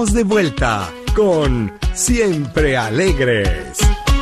De vuelta con Siempre Alegres.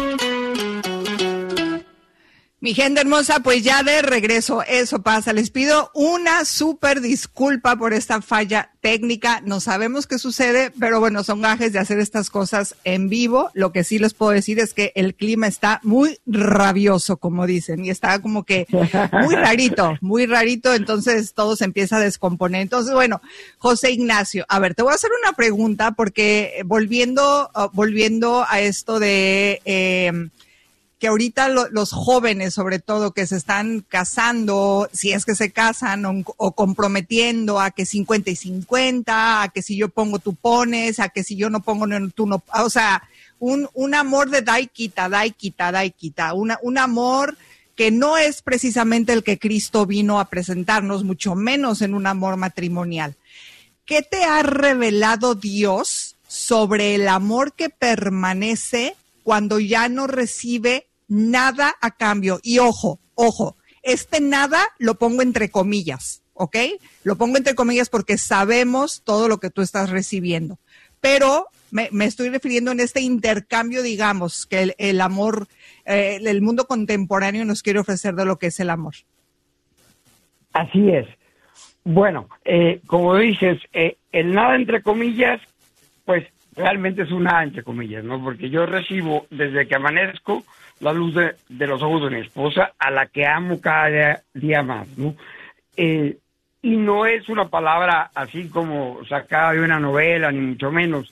Mi gente hermosa, pues ya de regreso, eso pasa. Les pido una súper disculpa por esta falla técnica. No sabemos qué sucede, pero bueno, son gajes de hacer estas cosas en vivo. Lo que sí les puedo decir es que el clima está muy rabioso, como dicen, y está como que muy rarito, entonces todo se empieza a descomponer. Entonces, bueno, José Ignacio, a ver, te voy a hacer una pregunta porque volviendo a esto de... que ahorita los jóvenes, sobre todo, que se están casando, si es que se casan, o comprometiendo a que 50 y 50, a que si yo pongo tú pones, a que si yo no pongo tú no, o sea, un amor de da y quita, un amor que no es precisamente el que Cristo vino a presentarnos, mucho menos en un amor matrimonial. ¿Qué te ha revelado Dios sobre el amor que permanece cuando ya no recibe nada a cambio? Y ojo, este nada lo pongo entre comillas, ¿ok? Lo pongo entre comillas porque sabemos todo lo que tú estás recibiendo. Pero me estoy refiriendo en este intercambio, digamos, que el amor, el mundo contemporáneo nos quiere ofrecer de lo que es el amor. Así es. Bueno, como dices, el nada entre comillas, pues realmente es un nada entre comillas, ¿no? Porque yo recibo desde que amanezco la luz de los ojos de mi esposa, a la que amo cada día más, ¿no? Y no es una palabra así como sacada de una novela, ni mucho menos,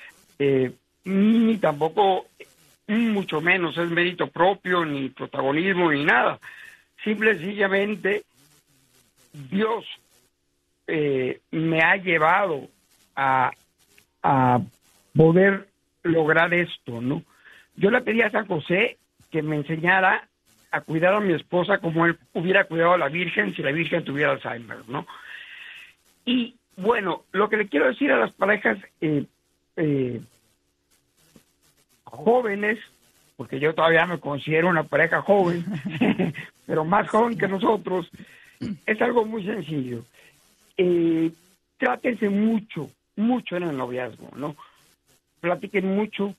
ni tampoco, mucho menos, es mérito propio, ni protagonismo, ni nada. Simple y sencillamente, Dios me ha llevado a poder lograr esto, ¿no? Yo le pedí a San José que me enseñara a cuidar a mi esposa como él hubiera cuidado a la Virgen si la Virgen tuviera Alzheimer, ¿no? Y bueno, lo que le quiero decir a las parejas jóvenes, porque yo todavía me considero una pareja joven, pero más joven que nosotros, es algo muy sencillo. Trátense mucho en el noviazgo, ¿no? Platiquen mucho,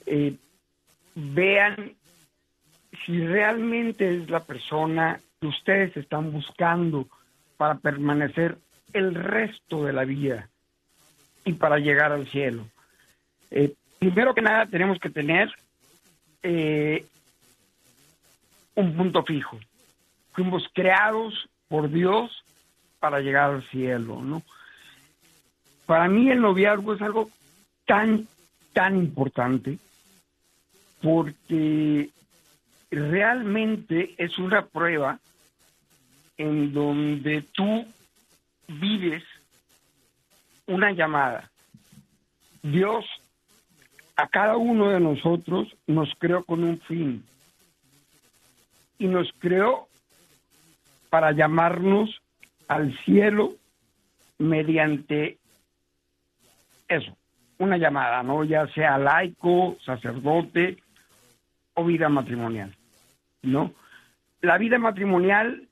vean si realmente es la persona que ustedes están buscando para permanecer el resto de la vida y para llegar al cielo. Primero que nada tenemos que tener un punto fijo. Fuimos creados por Dios para llegar al cielo, ¿no? Para mí el noviazgo es algo tan importante porque realmente es una prueba en donde tú vives una llamada. Dios a cada uno de nosotros nos creó con un fin y nos creó para llamarnos al cielo mediante eso, una llamada, ¿no? Ya sea laico, sacerdote o vida matrimonial, ¿no? La vida matrimonial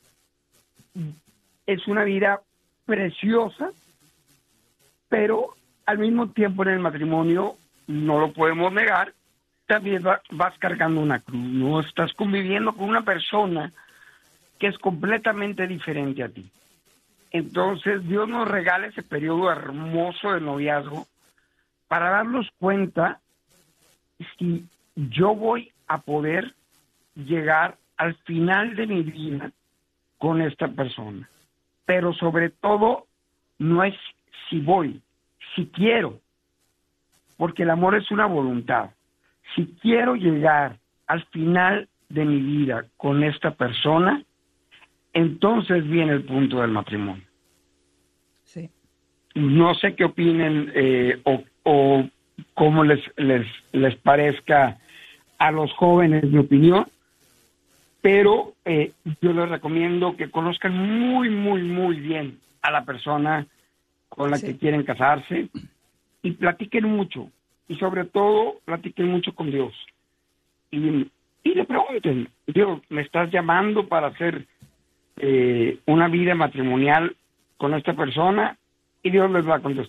es una vida preciosa, pero al mismo tiempo en el matrimonio, no lo podemos negar, también vas cargando una cruz, ¿no? Estás conviviendo con una persona que es completamente diferente a ti. Entonces Dios nos regala ese periodo hermoso de noviazgo para darnos cuenta si yo voy a poder llegar al final de mi vida con esta persona. Pero sobre todo no es si voy, si quiero, porque el amor es una voluntad. Si quiero llegar al final de mi vida con esta persona, entonces viene el punto del matrimonio. Sí. No sé qué opinen o cómo les parezca a los jóvenes mi opinión, pero yo les recomiendo que conozcan muy bien a la persona con la que quieren casarse y platiquen mucho, y sobre todo platiquen mucho con Dios. Y le pregunten, Dios, ¿me estás llamando para hacer una vida matrimonial con esta persona? Y Dios les va a contestar,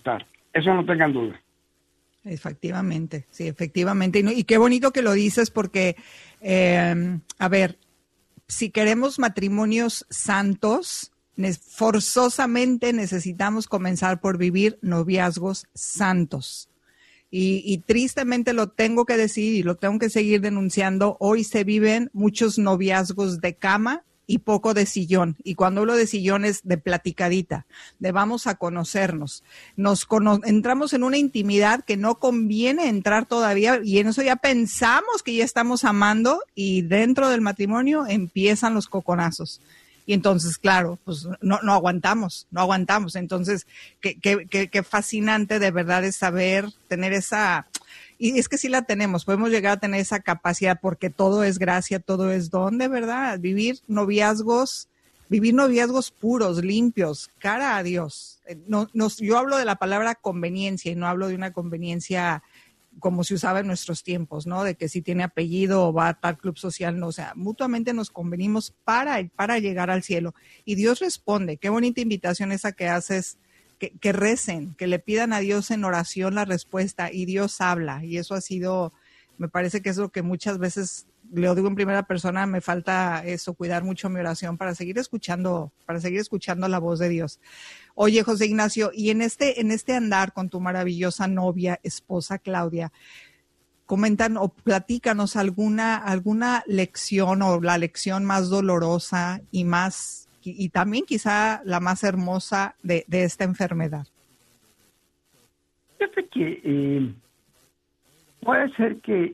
Eso no tengan duda. Efectivamente, sí, efectivamente. Y qué bonito que lo dices porque, a ver, si queremos matrimonios santos, forzosamente necesitamos comenzar por vivir noviazgos santos. Y tristemente lo tengo que decir y lo tengo que seguir denunciando. Hoy se viven muchos noviazgos de cama y poco de sillón. Y cuando hablo de sillón es de platicadita, de vamos a conocernos. Entramos en una intimidad que no conviene entrar todavía y en eso ya pensamos que ya estamos amando y dentro del matrimonio empiezan los coconazos. Y entonces, claro, pues no aguantamos. Entonces, qué fascinante de verdad es saber tener esa... Y es que sí la tenemos, podemos llegar a tener esa capacidad porque todo es gracia, todo es don, de verdad. Vivir noviazgos puros, limpios, cara a Dios. Yo hablo de la palabra conveniencia y no hablo de una conveniencia como se usaba en nuestros tiempos, ¿no? De que si tiene apellido o va a tal club social, no, o sea, mutuamente nos convenimos para llegar al cielo. Y Dios responde. Qué bonita invitación esa que haces, que recen, que le pidan a Dios en oración la respuesta y Dios habla. Y eso ha sido, me parece que es lo que muchas veces, lo digo en primera persona, me falta eso, cuidar mucho mi oración para seguir escuchando la voz de Dios. Oye, José Ignacio, y en este andar con tu maravillosa novia, esposa Claudia, comentan o platícanos alguna lección o la lección más dolorosa y también quizá la más hermosa de esta enfermedad. Fíjate que puede ser que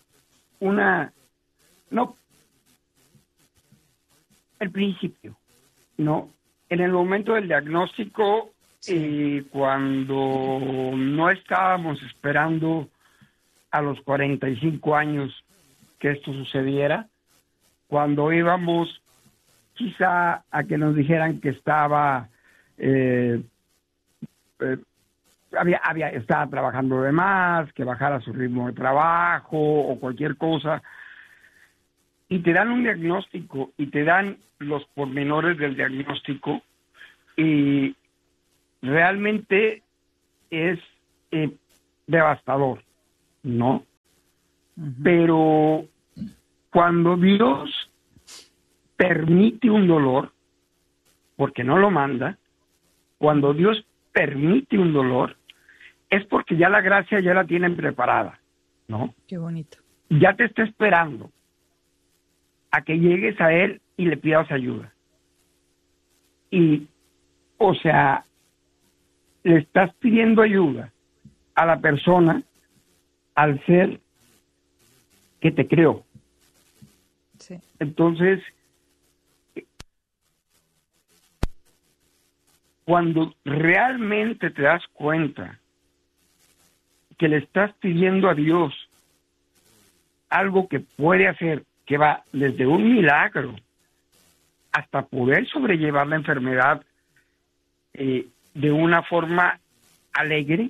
el principio, ¿no? En el momento del diagnóstico, cuando no estábamos esperando a los 45 años que esto sucediera, cuando íbamos quizá a que nos dijeran que estaba estaba trabajando de más, que bajara su ritmo de trabajo o cualquier cosa, y te dan un diagnóstico y te dan los pormenores del diagnóstico, y realmente es devastador, ¿no? Uh-huh. Pero cuando Dios permite un dolor, porque no lo manda, cuando Dios permite un dolor, es porque ya la gracia ya la tienen preparada, ¿no? Qué bonito. Ya te está esperando a que llegues a Él y le pidas ayuda. Y, o sea, le estás pidiendo ayuda a la persona, al ser que te creó. Sí. Entonces, cuando realmente te das cuenta que le estás pidiendo a Dios algo que puede hacer, que va desde un milagro hasta poder sobrellevar la enfermedad de una forma alegre,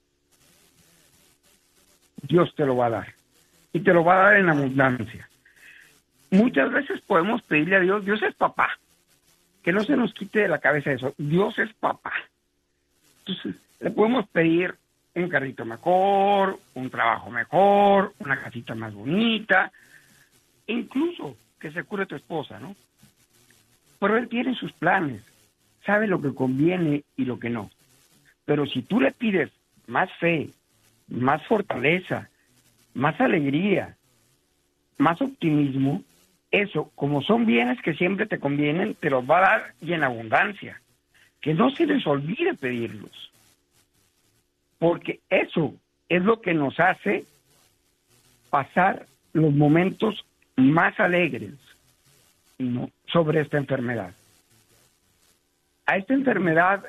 Dios te lo va a dar. Y te lo va a dar en abundancia. Muchas veces podemos pedirle a Dios, Dios es papá. Que no se nos quite de la cabeza eso. Dios es papá. Entonces, le podemos pedir un carrito mejor, un trabajo mejor, una casita más bonita, incluso que se cure tu esposa, ¿no? Pero Él tiene sus planes, sabe lo que conviene y lo que no. Pero si tú le pides más fe, más fortaleza, más alegría, más optimismo, eso, como son bienes que siempre te convienen, te los va a dar y en abundancia. Que no se les olvide pedirlos. Porque eso es lo que nos hace pasar los momentos más alegres, ¿no?, sobre esta enfermedad. A esta enfermedad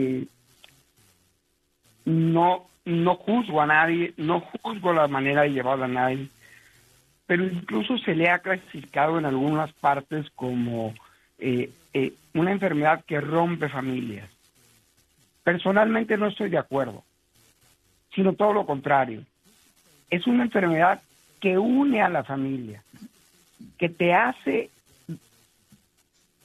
no juzgo a nadie, no juzgo la manera de llevarla a nadie, pero incluso se le ha clasificado en algunas partes como una enfermedad que rompe familias. Personalmente no estoy de acuerdo, sino todo lo contrario. Es una enfermedad que une a la familia, que te hace,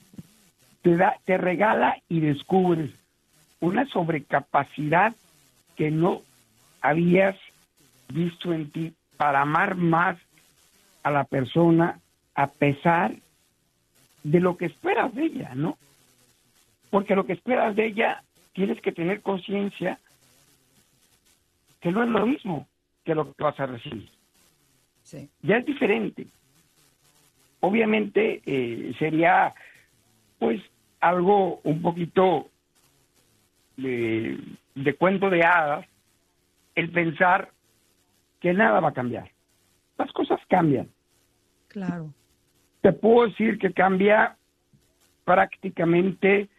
te regala y descubres una sobrecapacidad que no habías visto en ti para amar más a la persona a pesar de lo que esperas de ella, ¿no? Porque lo que esperas de ella tienes que tener conciencia que no es lo mismo que lo que vas a recibir. Sí. Ya es diferente. Obviamente sería pues algo un poquito de cuento de hadas el pensar que nada va a cambiar. Las cosas cambian. Claro. Te puedo decir que cambia prácticamente,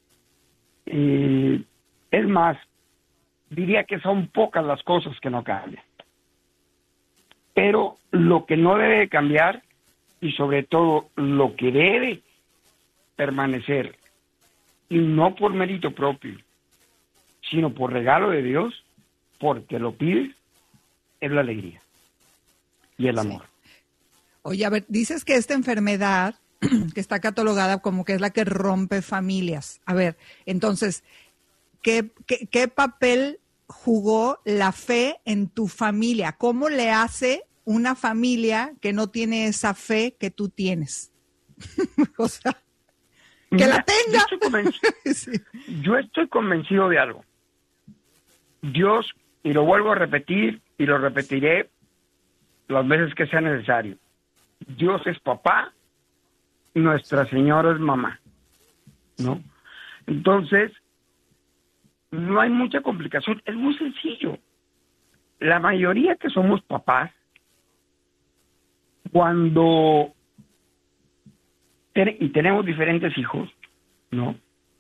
es más, diría que son pocas las cosas que no cambian. Pero lo que no debe cambiar, y sobre todo lo que debe permanecer, y no por mérito propio, sino por regalo de Dios, porque lo pides, es la alegría y el amor. Oye, a ver, dices que esta enfermedad que está catalogada como que es la que rompe familias. A ver, entonces, ¿qué papel jugó la fe en tu familia? ¿Cómo le hace una familia que no tiene esa fe que tú tienes? O sea, que mira, la tenga. Sí. Yo estoy convencido de algo. Dios, y lo vuelvo a repetir, y lo repetiré las veces que sea necesario. Dios es papá, Nuestra Señora es mamá, ¿no? Entonces, no hay mucha complicación, es muy sencillo. La mayoría que somos papás, cuando y tenemos diferentes hijos, ¿no?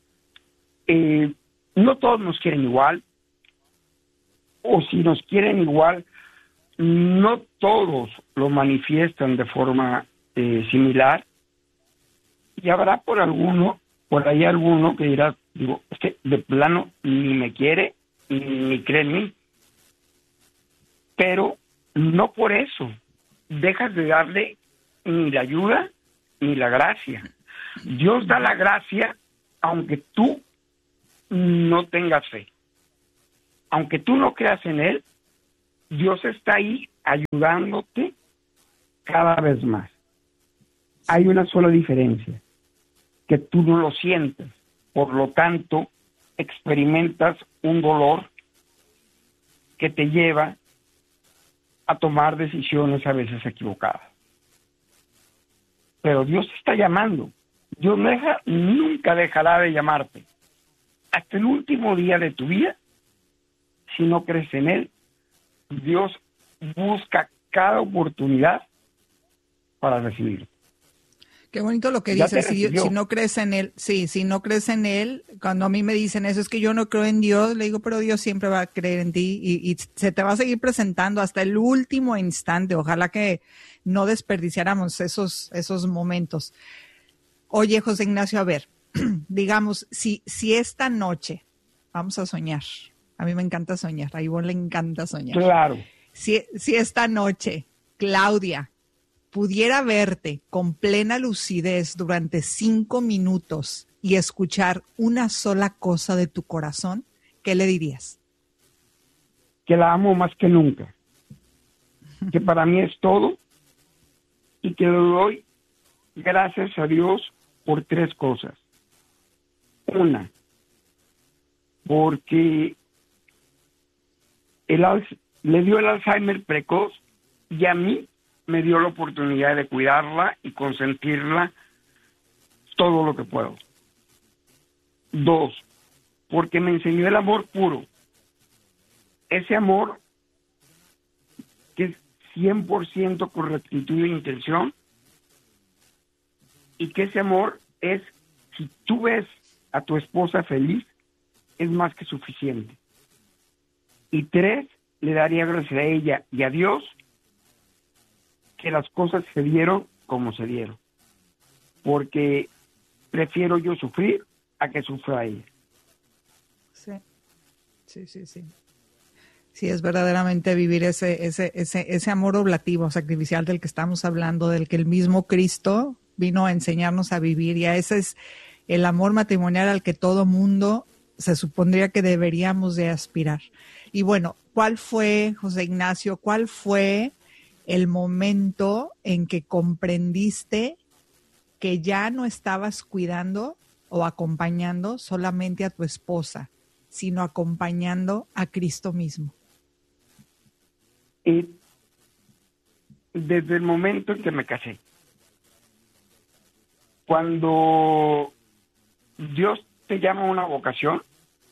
No todos nos quieren igual, o si nos quieren igual, no todos lo manifiestan de forma similar, y habrá por ahí alguno que dirá, digo, es que de plano ni me quiere, ni cree en mí, pero no por eso dejas de darle ni la ayuda ni la gracia. Dios da la gracia aunque tú no tengas fe. Aunque tú no creas en Él, Dios está ahí ayudándote cada vez más. Hay una sola diferencia, que tú no lo sientes, por lo tanto, experimentas un dolor que te lleva a tomar decisiones a veces equivocadas. Pero Dios te está llamando. Dios nunca dejará de llamarte. Hasta el último día de tu vida, si no crees en Él, Dios busca cada oportunidad para recibirte. Qué bonito lo que dices, si no crees en Él, sí, si no crees en Él, cuando a mí me dicen eso, es que yo no creo en Dios, le digo, pero Dios siempre va a creer en ti y se te va a seguir presentando hasta el último instante. Ojalá que no desperdiciáramos esos momentos. Oye, José Ignacio, a ver, digamos, si esta noche, vamos a soñar, a mí me encanta soñar, a Ivonne le encanta soñar. Claro. Si esta noche, Claudia, pudiera verte con plena lucidez durante 5 minutos y escuchar una sola cosa de tu corazón, ¿qué le dirías? Que la amo más que nunca, que para mí es todo y que le doy gracias a Dios por 3 cosas. Una, porque le dio el Alzheimer precoz y a mí me dio la oportunidad de cuidarla y consentirla todo lo que puedo. 2, porque me enseñó el amor puro. Ese amor que es 100% con rectitud e intención, y que ese amor es, si tú ves a tu esposa feliz, es más que suficiente. Y 3, le daría gracias a ella y a Dios que las cosas se dieron como se dieron, porque prefiero yo sufrir a que sufra ella. Sí. Sí, es verdaderamente vivir ese amor oblativo, sacrificial del que estamos hablando, del que el mismo Cristo vino a enseñarnos a vivir, y ese es el amor matrimonial al que todo mundo se supondría que deberíamos de aspirar. Y bueno, ¿cuál fue, José Ignacio, cuál fue el momento en que comprendiste que ya no estabas cuidando o acompañando solamente a tu esposa, sino acompañando a Cristo mismo? Y desde el momento en que me casé, cuando Dios te llama a una vocación,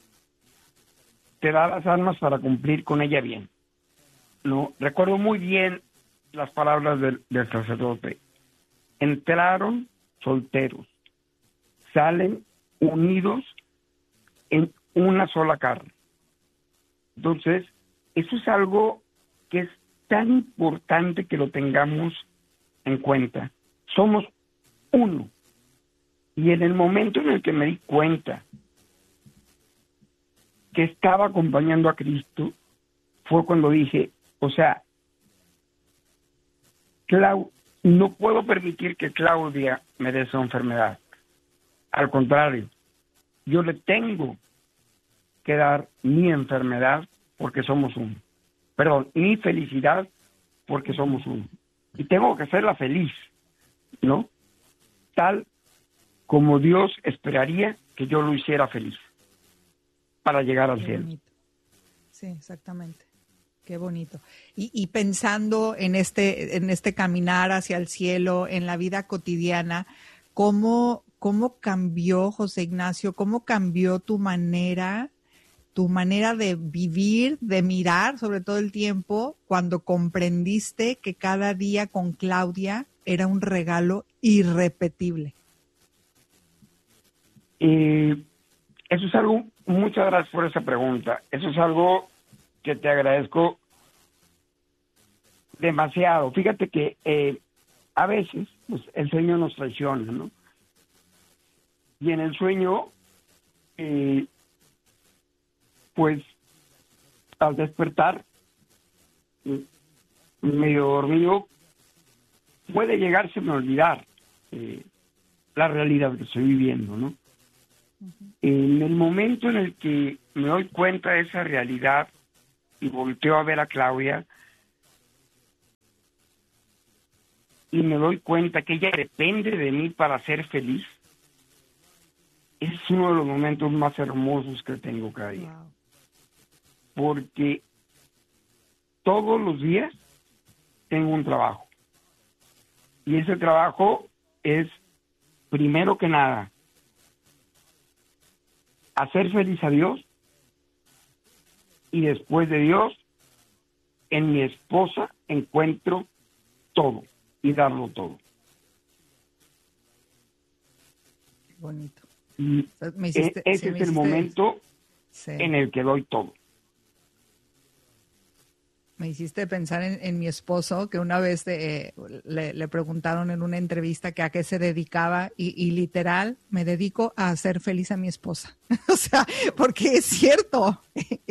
te da las armas para cumplir con ella bien. No, recuerdo muy bien las palabras del sacerdote. Entraron solteros, salen unidos en una sola carne. Entonces, eso es algo que es tan importante que lo tengamos en cuenta. Somos uno. Y en el momento en el que me di cuenta que estaba acompañando a Cristo, fue cuando dije, o sea, no puedo permitir que Claudia me dé esa enfermedad. Al contrario, yo le tengo que dar mi enfermedad porque somos uno. Perdón, mi felicidad porque somos uno. Y tengo que hacerla feliz, ¿no? Tal como Dios esperaría que yo lo hiciera feliz para llegar al cielo. Bonito. Sí, exactamente. Qué bonito. Y pensando en este caminar hacia el cielo, en la vida cotidiana, ¿cómo cambió, José Ignacio, cómo cambió tu manera de vivir, de mirar, sobre todo el tiempo, cuando comprendiste que cada día con Claudia era un regalo irrepetible? Y eso es algo, muchas gracias por esa pregunta. Eso es algo que te agradezco demasiado. Fíjate que a veces pues, el sueño nos traiciona, ¿no? Y en el sueño, pues al despertar, medio dormido, puede llegarse a olvidar la realidad que estoy viviendo, ¿no? Uh-huh. En el momento en el que me doy cuenta de esa realidad y volteo a ver a Claudia y me doy cuenta que ella depende de mí para ser feliz, es uno de los momentos más hermosos que tengo cada día. Wow. Porque todos los días tengo un trabajo. Y ese trabajo es, primero que nada, hacer feliz a Dios, y después de Dios, en mi esposa encuentro todo y darlo todo. Qué bonito. Y ese es el momento en el que doy todo. Me hiciste pensar en mi esposo, que una vez le preguntaron en una entrevista que a qué se dedicaba y literal, me dedico a hacer feliz a mi esposa. O sea, porque es cierto.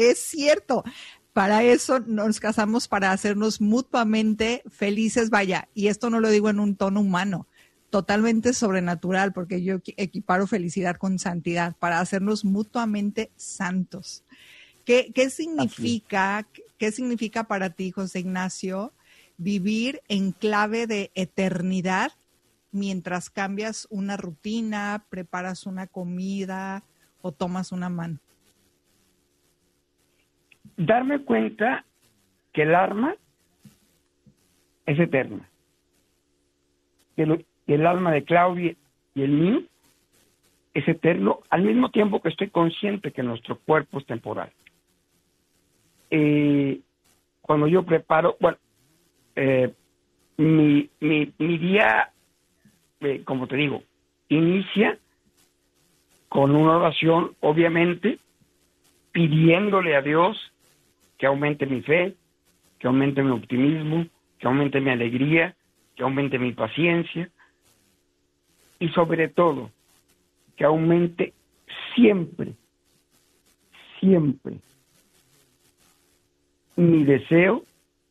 Para eso nos casamos, para hacernos mutuamente felices, vaya, y esto no lo digo en un tono humano, totalmente sobrenatural, porque yo equiparo felicidad con santidad, para hacernos mutuamente santos. ¿Qué significa para ti, José Ignacio, vivir en clave de eternidad mientras cambias una rutina, preparas una comida o tomas una mano? Darme cuenta que el alma es eterna. Que el alma de Claudia y el mío es eterno, al mismo tiempo que estoy consciente que nuestro cuerpo es temporal. Cuando yo preparo, mi día, como te digo, inicia con una oración, obviamente, pidiéndole a Dios que aumente mi fe, que aumente mi optimismo, que aumente mi alegría, que aumente mi paciencia y sobre todo que aumente siempre mi deseo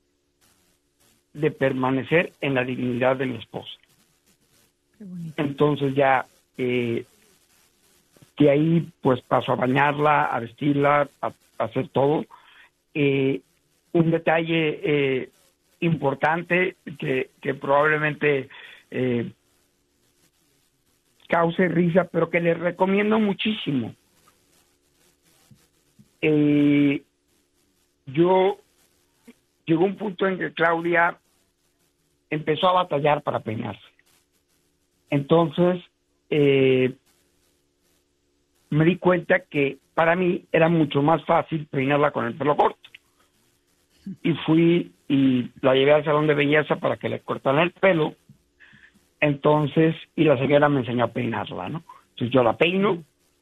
de permanecer en la dignidad de mi esposa. Qué bonito. Entonces ya De ahí, pues, paso a bañarla, a vestirla, a hacer todo. Un detalle importante que probablemente cause risa, pero que les recomiendo muchísimo. Llegó un punto en que Claudia empezó a batallar para peinarse. Entonces, me di cuenta que para mí era mucho más fácil peinarla con el pelo corto. Y fui y la llevé al salón de belleza para que le cortaran el pelo. Entonces, y la señora me enseñó a peinarla, ¿no? Entonces yo la peino,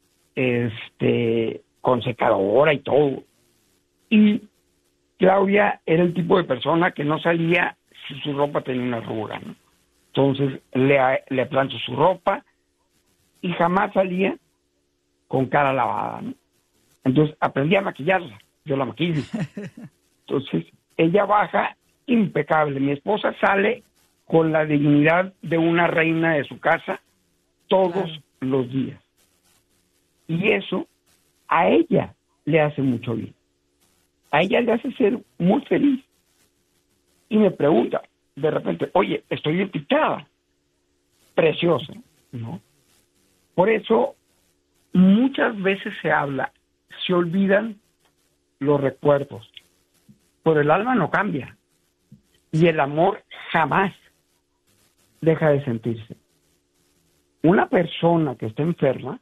con secadora y todo. Y Claudia era el tipo de persona que no salía si su ropa tenía una arruga, ¿no? Entonces le plancho su ropa y jamás salía con cara lavada, ¿no? Entonces aprendí a maquillarla, yo la maquillo. Entonces ella baja impecable, mi esposa sale con la dignidad de una reina de su casa todos los días. Y eso a ella le hace mucho bien. A ella le hace ser muy feliz. Y me pregunta, de repente, oye, estoy bien pintada. Preciosa, ¿no? Por eso, muchas veces se olvidan los recuerdos. Pero el alma no cambia. Y el amor jamás deja de sentirse. Una persona que está enferma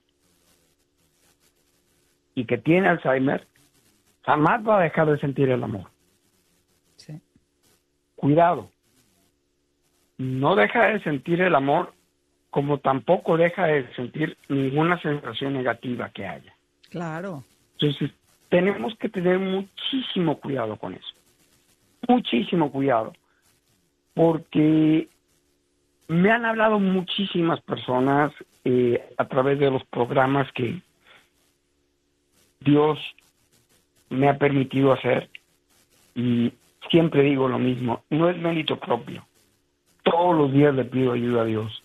y que tiene Alzheimer jamás va a dejar de sentir el amor. Sí. Cuidado. No deja de sentir el amor, como tampoco deja de sentir ninguna sensación negativa que haya. Claro. Entonces, tenemos que tener muchísimo cuidado con eso. Muchísimo cuidado. Porque me han hablado muchísimas personas a través de los programas que Dios me ha permitido hacer, y siempre digo lo mismo, no es mérito propio. Todos los días le pido ayuda a Dios.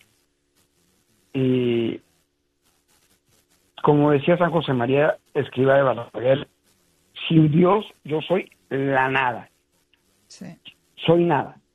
Como decía San José María Escrivá de Balaguer, sin Dios yo soy la nada. Sí. Soy nada.